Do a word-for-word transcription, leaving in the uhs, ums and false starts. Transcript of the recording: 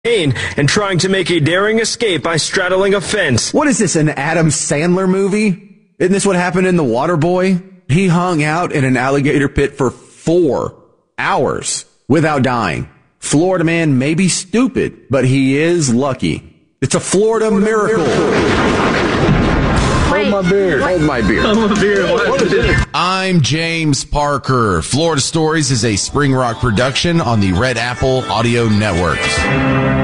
and trying to make a daring escape by straddling a fence. What is this, an Adam Sandler movie? Isn't this what happened in The Waterboy? He hung out in an alligator pit for four hours without dying. Florida man may be stupid, but he is lucky. It's a Florida, Florida miracle. miracle. Hold my beer. Hold my beer. Hold my beer. What is it? I'm James Parker. Florida Stories is a Spring Rock production on the Red Apple Audio Networks.